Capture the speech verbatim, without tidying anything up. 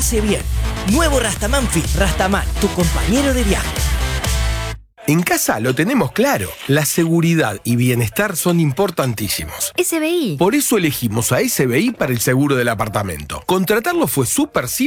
cuidarse bien. Nuevo Rastaman Fit. Rastaman, tu compañero de viaje. En casa lo tenemos claro. La seguridad y bienestar son importantísimos. S B I. Por eso elegimos a S B I para el seguro del apartamento. Contratarlo fue súper simple.